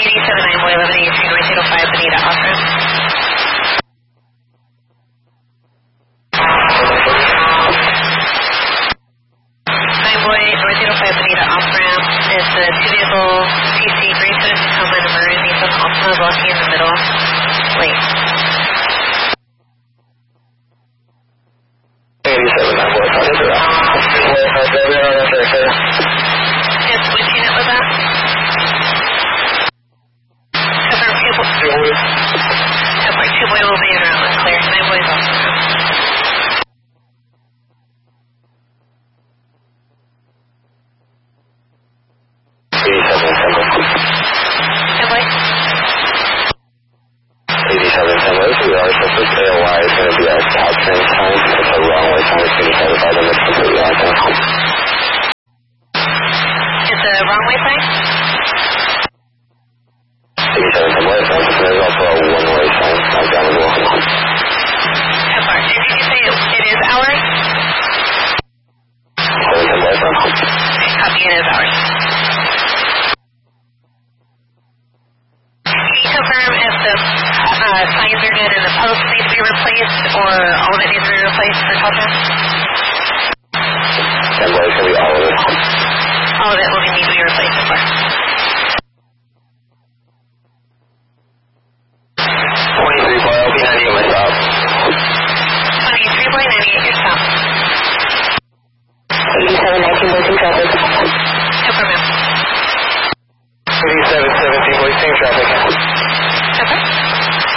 879 Boy 1183 North 805 Bonita off-ramp. 9 Boy North 805 Bonita off-ramp. It's a two-vehicle PC Grayson Tacoma number Nissan Altima blocking in the middle lane. 87 Boy, Yes, which unit was that? Cover 2 Boy. 2 Boy will be in route when clear. 9 Boy's off the route. 87 we are supposed to AOI is going to be our capturing time. It's a wrong way time. It's going to be headed by them. It's completely on time. It's a wrong way sign? 87 there's also a one-way sign. I've got to go on. Did you say it is ours? 87 Copy, it is ours.